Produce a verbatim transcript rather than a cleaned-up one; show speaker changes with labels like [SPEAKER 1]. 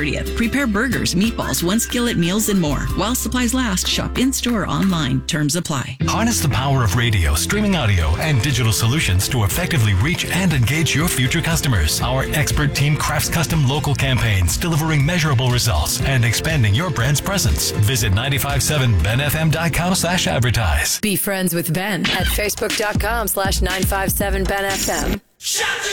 [SPEAKER 1] thirtieth. Prepare burgers, meatballs, one skillet meals, and more. While supplies last, shop in-store or online. Terms apply.
[SPEAKER 2] Harness the power of radio, streaming audio, and digital solutions to effectively reach and engage your future customers. Our expert team crafts custom local campaigns, delivering measurable results and expanding your brand's presence. Visit nine five seven ben f m dot com slash advertise.
[SPEAKER 3] Be friends with Ben at facebook dot com slash nine five seven ben f m.
[SPEAKER 4] Shut